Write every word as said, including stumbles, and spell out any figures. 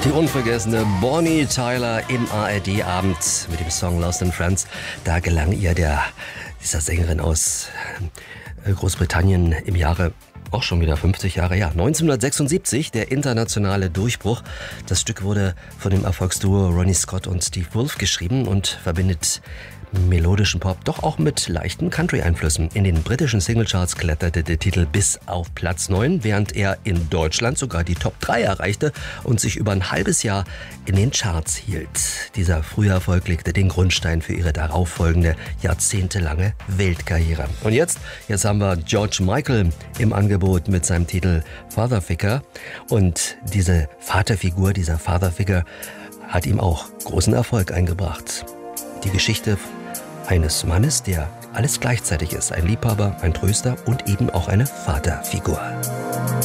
Die unvergessene Bonnie Tyler im A R D-Abend mit dem Song Lost in Friends. Da gelang ihr der, dieser Sängerin aus Großbritannien im Jahre, auch schon wieder fünfzig Jahre, ja, neunzehnhundertsechsundsiebzig, der internationale Durchbruch. Das Stück wurde von dem Erfolgsduo Ronnie Scott und Steve Wolf geschrieben und verbindet melodischen Pop doch auch mit leichten Country-Einflüssen. In den britischen Singlecharts kletterte der Titel bis auf Platz neun, während er in Deutschland sogar die Top drei erreichte und sich über ein halbes Jahr in den Charts hielt. Dieser frühe Erfolg legte den Grundstein für ihre darauffolgende jahrzehntelange Weltkarriere. Und jetzt, jetzt haben wir George Michael im Angebot mit seinem Titel Father Figure. Und diese Vaterfigur, dieser Father Figure hat ihm auch großen Erfolg eingebracht. Die Geschichte eines Mannes, der alles gleichzeitig ist. Ein Liebhaber, ein Tröster und eben auch eine Vaterfigur.